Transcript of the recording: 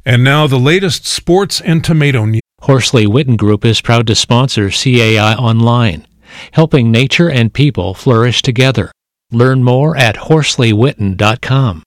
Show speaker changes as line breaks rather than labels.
And now the latest sports and tomato news.
Horsley Witten Group is proud to sponsor CAI Online, helping nature and people flourish together. Learn more at HorsleyWitten.com.